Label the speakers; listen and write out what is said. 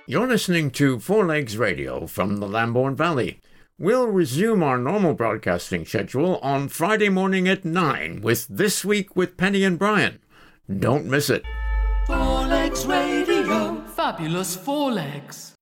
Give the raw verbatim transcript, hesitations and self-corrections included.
Speaker 1: You're listening to Four Legs Radio from the Lambourne Valley. We'll resume our normal broadcasting schedule on Friday morning at nine with This Week with Penny and Brian. Don't miss it.
Speaker 2: Four Legs Radio. Fabulous Four Legs.